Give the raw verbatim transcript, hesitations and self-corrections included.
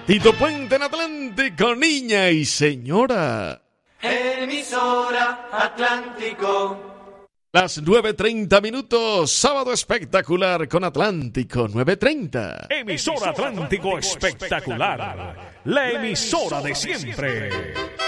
Tito Puente en Atlántico, niña y señora. Emisora Atlántico. Las nueve treinta minutos, sábado espectacular con Atlántico nueve treinta. Emisora Atlántico espectacular, la emisora de siempre.